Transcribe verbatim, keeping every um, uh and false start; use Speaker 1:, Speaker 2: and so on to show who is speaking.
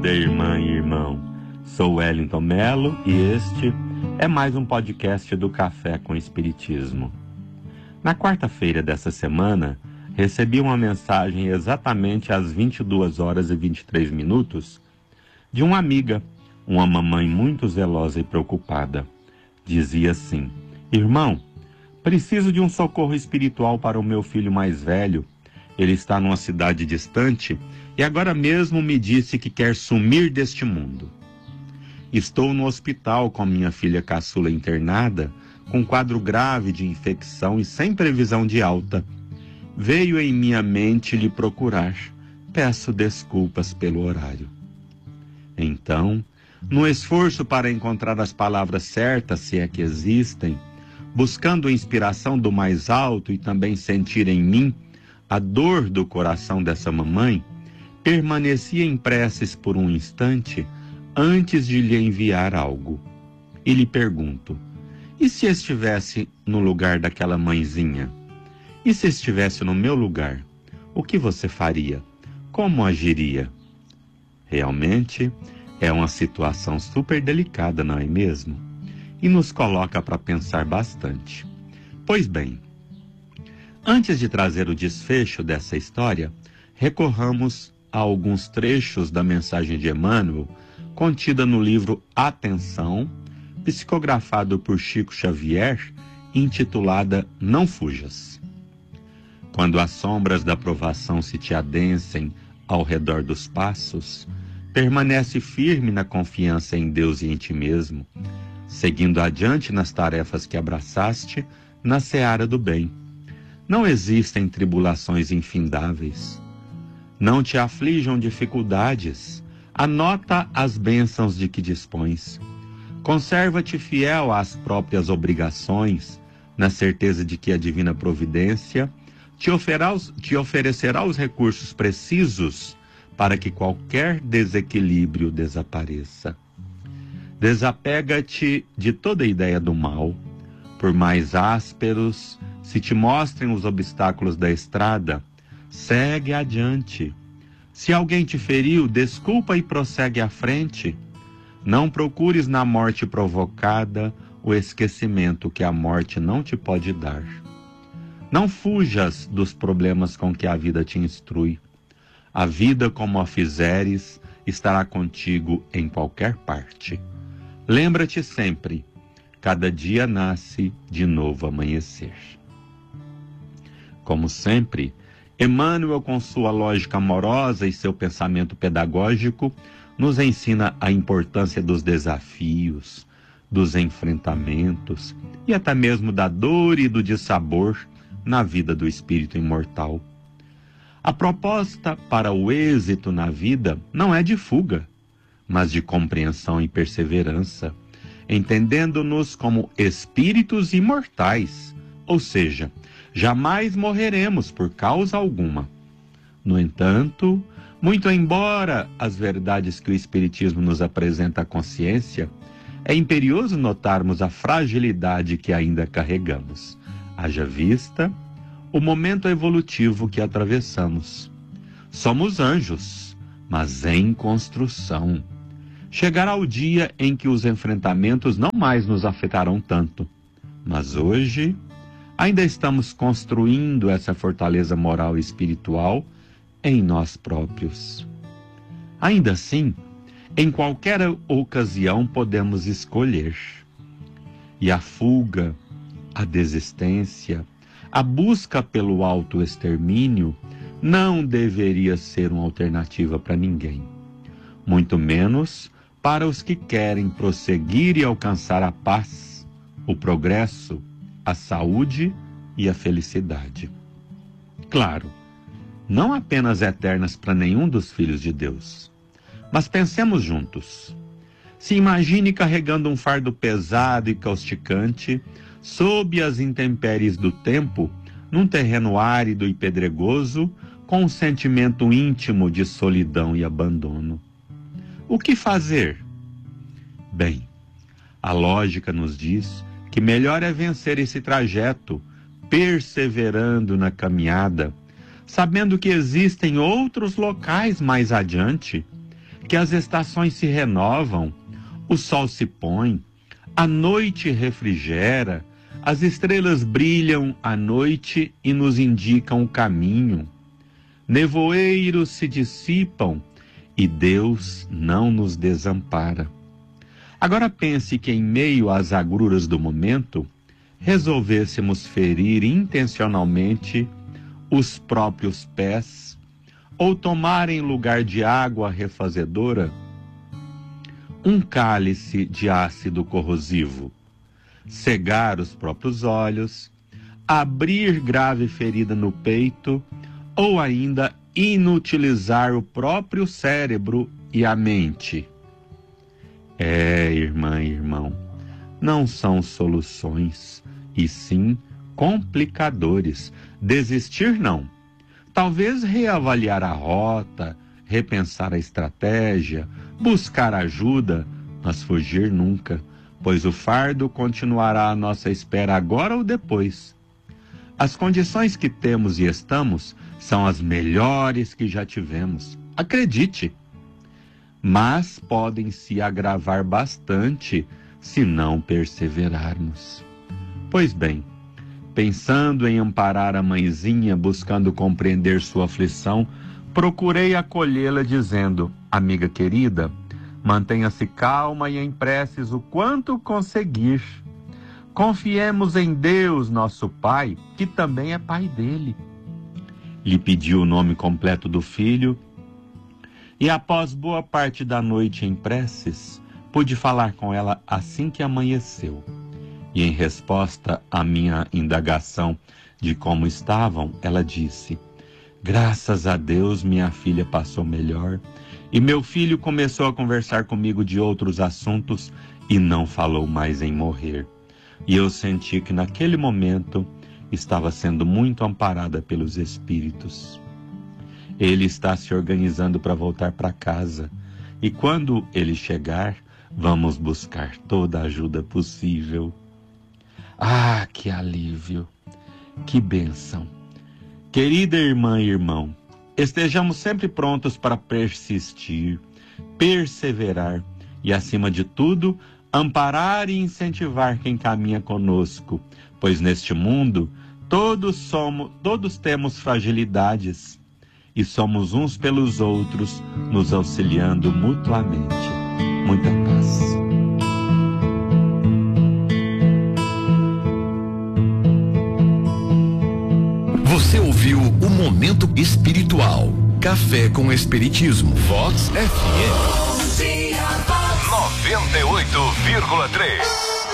Speaker 1: Irmã e irmão, sou Wellington Melo e este é mais um podcast do Café com Espiritismo. Na quarta-feira dessa semana, recebi uma mensagem exatamente às vinte e duas horas e vinte e três minutos de uma amiga, uma mamãe muito zelosa e preocupada. Dizia assim: irmão, preciso de um socorro espiritual para o meu filho mais velho. Ele está numa cidade distante e agora mesmo me disse que quer sumir deste mundo. Estou no hospital com minha filha caçula internada, com quadro grave de infecção e sem previsão de alta. Veio em minha mente lhe procurar. Peço desculpas pelo horário. Então, no esforço para encontrar as palavras certas, se é que existem, buscando inspiração do mais alto e também sentir em mim a dor do coração dessa mamãe, permaneci em preces por um instante antes de lhe enviar algo. E lhe pergunto: e se estivesse no lugar daquela mãezinha? E se estivesse no meu lugar? O que você faria? Como agiria? Realmente é uma situação super delicada, não é mesmo? E nos coloca para pensar bastante. Pois bem, antes de trazer o desfecho dessa história, recorramos a alguns trechos da mensagem de Emmanuel, contida no livro Atenção, psicografado por Chico Xavier, intitulada Não Fujas. Quando as sombras da provação se te adensem ao redor dos passos, permanece firme na confiança em Deus e em ti mesmo, seguindo adiante nas tarefas que abraçaste na seara do bem. Não existem tribulações infindáveis. Não te aflijam dificuldades. Anota as bênçãos de que dispões. Conserva-te fiel às próprias obrigações, na certeza de que a divina providência te, oferá, te oferecerá os recursos precisos para que qualquer desequilíbrio desapareça. Desapega-te de toda ideia do mal. Por mais ásperos se te mostrem os obstáculos da estrada, segue adiante. Se alguém te feriu, desculpa e prossegue à frente. Não procures na morte provocada o esquecimento que a morte não te pode dar. Não fujas dos problemas com que a vida te instrui. A vida, como a fizeres, estará contigo em qualquer parte. Lembra-te sempre, cada dia nasce de novo amanhecer. Como sempre, Emmanuel, com sua lógica amorosa e seu pensamento pedagógico, nos ensina a importância dos desafios, dos enfrentamentos e até mesmo da dor e do dissabor na vida do espírito imortal. A proposta para o êxito na vida não é de fuga, mas de compreensão e perseverança, entendendo-nos como espíritos imortais, ou seja, jamais morreremos por causa alguma. No entanto, muito embora as verdades que o Espiritismo nos apresenta à consciência, é imperioso notarmos a fragilidade que ainda carregamos, haja vista o momento evolutivo que atravessamos. Somos anjos, mas em construção. Chegará o dia em que os enfrentamentos não mais nos afetarão tanto, mas hoje ainda estamos construindo essa fortaleza moral e espiritual em nós próprios. Ainda assim, em qualquer ocasião podemos escolher. E a fuga, a desistência, a busca pelo autoextermínio não deveria ser uma alternativa para ninguém. Muito menos para os que querem prosseguir e alcançar a paz, o progresso, a saúde e a felicidade. Claro, não apenas eternas para nenhum dos filhos de Deus. Mas pensemos juntos. Se imagine carregando um fardo pesado e causticante, sob as intempéries do tempo, num terreno árido e pedregoso, com um sentimento íntimo de solidão e abandono. O que fazer? Bem, a lógica nos diz que melhor é vencer esse trajeto, perseverando na caminhada, sabendo que existem outros locais mais adiante, que as estações se renovam, o sol se põe, a noite refrigera, as estrelas brilham à noite e nos indicam o caminho. Nevoeiros se dissipam e Deus não nos desampara. Agora pense que em meio às agruras do momento, resolvêssemos ferir intencionalmente os próprios pés ou tomar em lugar de água refazedora um cálice de ácido corrosivo, cegar os próprios olhos, abrir grave ferida no peito ou ainda inutilizar o próprio cérebro e a mente. É, irmã e irmão, não são soluções, e sim complicadores. Desistir não. Talvez reavaliar a rota, repensar a estratégia, buscar ajuda, mas fugir nunca, pois o fardo continuará à nossa espera agora ou depois. As condições que temos e estamos são as melhores que já tivemos, acredite. Mas podem se agravar bastante se não perseverarmos. Pois bem, pensando em amparar a mãezinha, buscando compreender sua aflição, procurei acolhê-la dizendo: amiga querida, mantenha-se calma e em preces o quanto conseguir. Confiemos em Deus, nosso Pai, que também é Pai dele. Lhe pedi o nome completo do filho e, após boa parte da noite em preces, pude falar com ela assim que amanheceu. E em resposta à minha indagação de como estavam, ela disse: graças a Deus minha filha passou melhor e meu filho começou a conversar comigo de outros assuntos e não falou mais em morrer. E eu senti que naquele momento estava sendo muito amparada pelos espíritos. Ele está se organizando para voltar para casa e quando ele chegar, vamos buscar toda a ajuda possível. Ah, que alívio, que bênção. Querida irmã e irmão, estejamos sempre prontos para persistir, perseverar e, acima de tudo, amparar e incentivar quem caminha conosco, pois neste mundo todos somos, todos temos fragilidades e somos uns pelos outros, nos auxiliando mutuamente. Muita paz.
Speaker 2: Você ouviu o Momento Espiritual. Café com Espiritismo. Vox F M. noventa e oito vírgula três.